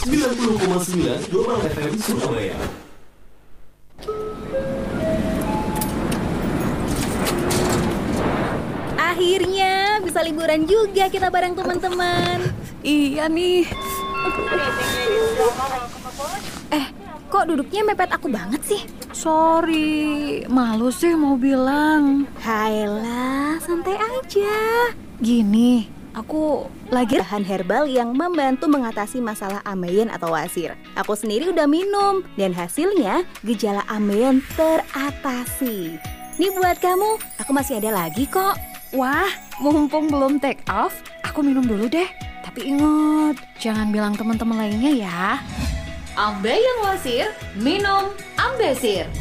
90,9 Global FM Surabaya. Akhirnya bisa liburan juga kita bareng teman-teman. Iya nih. Kok duduknya mepet aku banget sih? Sorry, malu sih mau bilang. Hayalah, santai aja. Gini, aku lagi Bahan herbal yang membantu mengatasi masalah ambeien atau wasir. Aku sendiri udah minum dan hasilnya gejala ambeien teratasi. Nih buat kamu, aku masih ada lagi kok. Wah, mumpung belum take off, aku minum dulu deh. Tapi ingat, jangan bilang teman-teman lainnya ya. Ambeien wasir, minum Ambesir.